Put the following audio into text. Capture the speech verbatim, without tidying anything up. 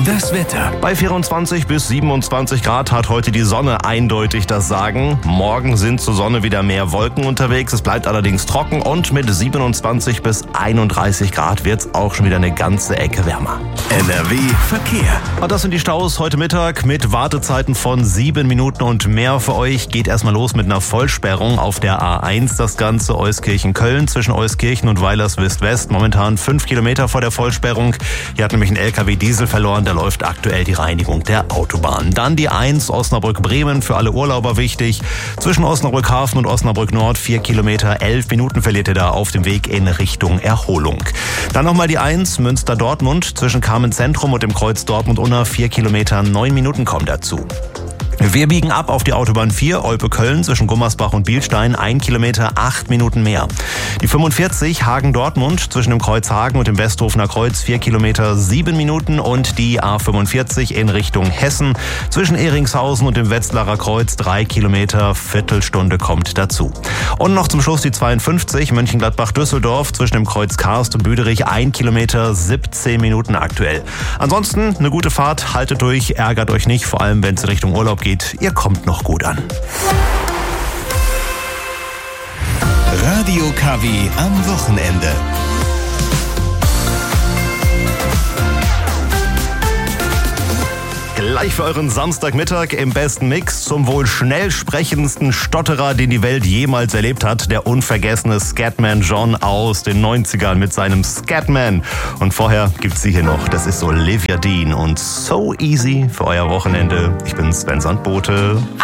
Das Wetter. Bei vierundzwanzig bis siebenundzwanzig Grad hat heute die Sonne eindeutig das Sagen. Morgen sind zur Sonne wieder mehr Wolken unterwegs. Es bleibt allerdings trocken und mit siebenundzwanzig bis einunddreißig Grad wird's auch schon wieder eine ganze Ecke wärmer. N R W Verkehr. Und das sind die Staus heute Mittag mit Wartezeiten von sieben Minuten und mehr für euch. Geht erstmal los mit einer Vollsperrung auf der A eins. Das Ganze Euskirchen-Köln zwischen Euskirchen und Weilerswist-West. Momentan fünf Kilometer vor der Vollsperrung. Hier hat nämlich ein L K W Diesel verloren. Da läuft aktuell die Reinigung der Autobahn. Dann die eins Osnabrück-Bremen, für alle Urlauber wichtig. Zwischen Osnabrück-Hafen und Osnabrück-Nord vier Kilometer, elf Minuten verliert ihr da auf dem Weg in Richtung Erholung. Dann nochmal die eins Münster-Dortmund, zwischen Carmen-Zentrum und dem Kreuz Dortmund-Unna vier Kilometer, neun Minuten kommen dazu. Wir biegen ab auf die Autobahn vier, Olpe-Köln, zwischen Gummersbach und Bielstein, ein Kilometer, acht Minuten mehr. Die fünfundvierzig Hagen-Dortmund, zwischen dem Kreuz Hagen und dem Westhofener Kreuz, vier Kilometer, sieben Minuten. Und die A fünfundvierzig in Richtung Hessen, zwischen Ehringshausen und dem Wetzlarer Kreuz, drei Kilometer, Viertelstunde kommt dazu. Und noch zum Schluss die zweiundfünfzig, Mönchengladbach-Düsseldorf, zwischen dem Kreuz Karst und Büderich, ein Kilometer, siebzehn Minuten aktuell. Ansonsten eine gute Fahrt, haltet durch, ärgert euch nicht, vor allem wenn es Richtung Urlaub geht. Ihr kommt noch gut an. Radio K W am Wochenende. Gleich für euren Samstagmittag im besten Mix zum wohl schnell sprechendsten Stotterer, den die Welt jemals erlebt hat. Der unvergessene Scatman John aus den neunzigern mit seinem Scatman. Und vorher gibt's sie hier noch. Das ist Olivia Dean und So Easy für euer Wochenende. Ich bin Sven Sandbote.